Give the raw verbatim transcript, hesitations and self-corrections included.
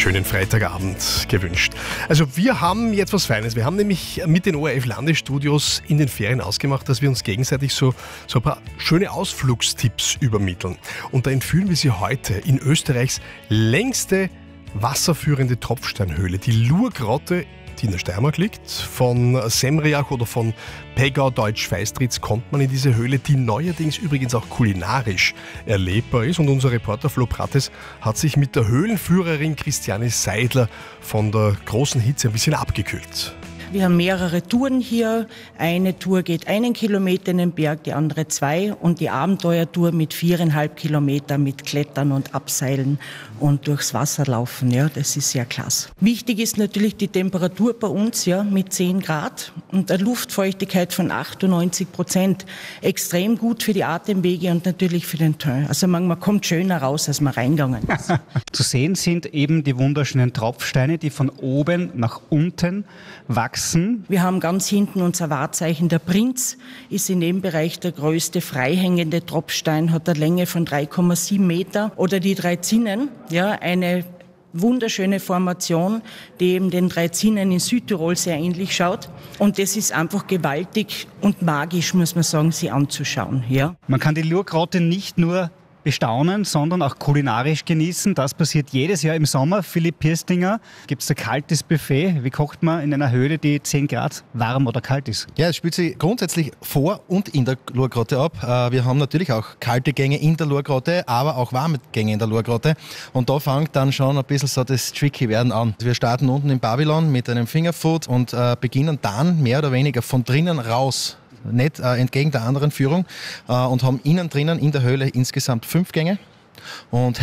schönen Freitagabend gewünscht. Also wir haben jetzt was Feines. Wir haben nämlich mit den O R F-Landesstudios in den Ferien ausgemacht, dass wir uns gegenseitig so, so ein paar schöne Ausflugstipps übermitteln. Und da entführen wir Sie heute in Österreichs längste wasserführende Tropfsteinhöhle, die Lurgrotte, die in der Steiermark liegt. Von Semriach oder von Pegau, Deutsch-Feistritz kommt man in diese Höhle, die neuerdings übrigens auch kulinarisch erlebbar ist. Und unser Reporter Flo Prates hat sich mit der Höhlenführerin Christiane Seidler von der großen Hitze ein bisschen abgekühlt. Wir haben mehrere Touren hier. Eine Tour geht einen Kilometer in den Berg, die andere zwei. Und die Abenteuertour mit viereinhalb Kilometer mit Klettern und Abseilen und durchs Wasser laufen. Ja, das ist sehr klasse. Wichtig ist natürlich die Temperatur bei uns, ja, mit zehn Grad und eine Luftfeuchtigkeit von achtundneunzig Prozent. Extrem gut für die Atemwege und natürlich für den Teint. Also man, man kommt schöner raus, als man reingegangen ist. Zu sehen sind eben die wunderschönen Tropfsteine, die von oben nach unten wachsen. Wir haben ganz hinten unser Wahrzeichen. Der Prinz ist in dem Bereich der größte freihängende Tropfstein, hat eine Länge von drei Komma sieben Meter. Oder die drei Zinnen, ja, eine wunderschöne Formation, die eben den drei Zinnen in Südtirol sehr ähnlich schaut. Und das ist einfach gewaltig und magisch, muss man sagen, sie anzuschauen. Ja. Man kann die Lurgrotte nicht nur bestaunen, sondern auch kulinarisch genießen. Das passiert jedes Jahr im Sommer. Philipp Pirstinger, gibt es ein kaltes Buffet? Wie kocht man in einer Höhle, die zehn Grad warm oder kalt ist? Ja, es spielt sich grundsätzlich vor und in der Lurgrotte ab. Wir haben natürlich auch kalte Gänge in der Lurgrotte, aber auch warme Gänge in der Lurgrotte. Und da fängt dann schon ein bisschen so das Tricky werden an. Wir starten unten im Babylon mit einem Fingerfood und äh, beginnen dann mehr oder weniger von drinnen raus, nicht äh, entgegen der anderen Führung, äh, und haben innen drinnen in der Höhle insgesamt fünf Gänge. Und